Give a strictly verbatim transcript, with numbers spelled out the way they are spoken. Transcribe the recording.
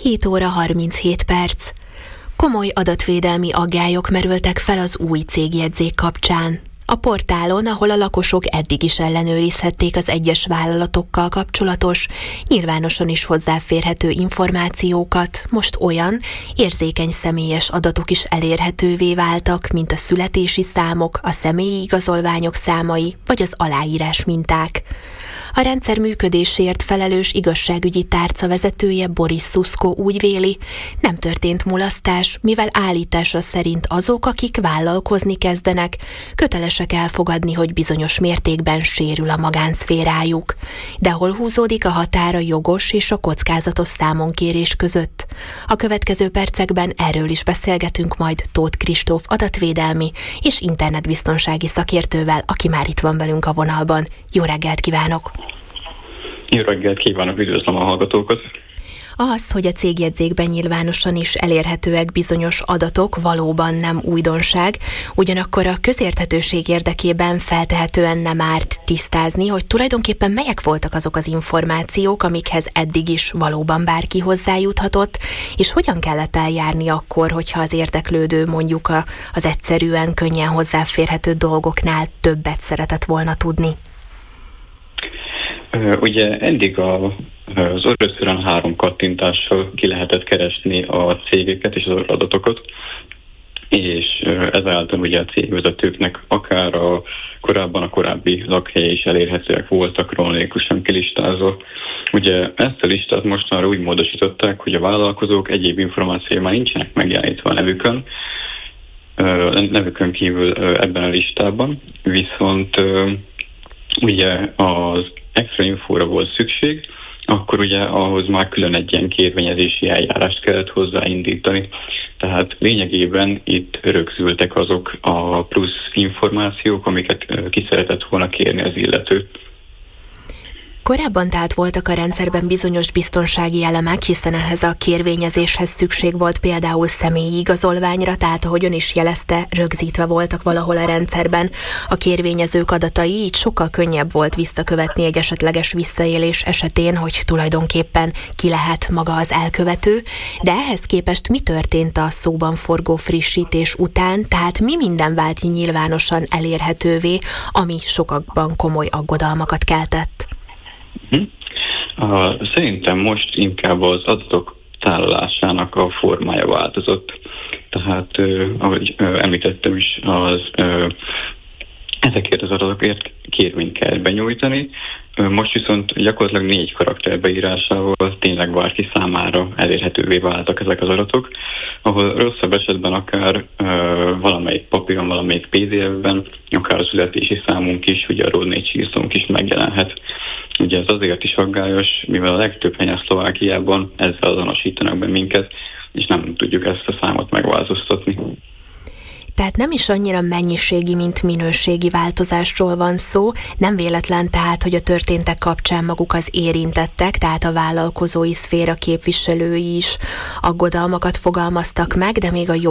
hét óra harminchét perc. Komoly adatvédelmi aggályok merültek fel az új cégjegyzék kapcsán. A portálon, ahol a lakosok eddig is ellenőrizhették az egyes vállalatokkal kapcsolatos, nyilvánosan is hozzáférhető információkat, most olyan, érzékeny személyes adatok is elérhetővé váltak, mint a születési számok, a személyi igazolványok számai, vagy az aláírás minták. A rendszer működéséért felelős igazságügyi tárca vezetője Boris Szuszko úgy véli, nem történt mulasztás, mivel állítása szerint azok, akik vállalkozni kezdenek, kötelesek elfogadni, hogy bizonyos mértékben sérül a magánszférájuk. De hol húzódik a határ a jogos és a kockázatos számonkérés között? A következő percekben erről is beszélgetünk majd Tóth Kristóf adatvédelmi és internetbiztonsági szakértővel, aki már itt van velünk a vonalban. Jó reggelt kívánok! Jó reggelt kívánok, üdvözlöm a hallgatókat! Az, hogy a cégjegyzékben nyilvánosan is elérhetőek bizonyos adatok, valóban nem újdonság, ugyanakkor a közérthetőség érdekében feltehetően nem árt tisztázni, hogy tulajdonképpen melyek voltak azok az információk, amikhez eddig is valóban bárki hozzájuthatott, és hogyan kellett eljárni akkor, hogyha az érdeklődő mondjuk a, az egyszerűen, könnyen hozzáférhető dolgoknál többet szeretett volna tudni. Ugye eddig a, az öröszörön három kattintással ki lehetett keresni a cégeket és az adatokat, és ezáltal ugye a cégvezetőknek akár a korábban a korábbi lakhelye is elérhetőek voltak kronológikusan kilistázva. Ugye ezt a listát mostanra úgy módosították, hogy a vállalkozók egyéb információi már nincsenek megjelenítve a nevükön, nevükön kívül ebben a listában, viszont ugye az extra infóra volt szükség, akkor ugye ahhoz már külön egy ilyen kérvényezési eljárást kellett hozzáindítani. Tehát lényegében itt rögzültek azok a plusz információk, amiket ki szeretett volna kérni az illető. Korábban tehát voltak a rendszerben bizonyos biztonsági elemek, hiszen ehhez a kérvényezéshez szükség volt például személyi igazolványra, tehát ahogy ön is jelezte, rögzítve voltak valahol a rendszerben a kérvényezők adatai, így sokkal könnyebb volt visszakövetni egy esetleges visszaélés esetén, hogy tulajdonképpen ki lehet maga az elkövető, de ehhez képest mi történt a szóban forgó frissítés után, tehát mi minden vált nyilvánosan elérhetővé, ami sokakban komoly aggodalmakat keltett? Uh, szerintem most inkább az adatok tárolásának a formája változott. Tehát, uh, ahogy uh, említettem is, az, uh, ezekért az adatokért kérvényt kell benyújtani. Uh, most viszont gyakorlatilag négy karakter beírásával tényleg bárki számára elérhetővé váltak ezek az adatok, ahol rosszabb esetben akár uh, valamelyik papíron, valamelyik pé dé ef-ben, akár a születési számunk is, ugye a road négy csíszónk is megjelenhet. Ugye ez azért is aggályos, mivel a legtöbb helyen Szlovákiában ezzel azonosítanak be minket, és nem tudjuk ezt a számot megváltoztatni. Tehát nem is annyira mennyiségi, mint minőségi változásról van szó, nem véletlen tehát, hogy a történtek kapcsán maguk az érintettek, tehát a vállalkozói szféra képviselői is aggodalmakat fogalmaztak meg, de még a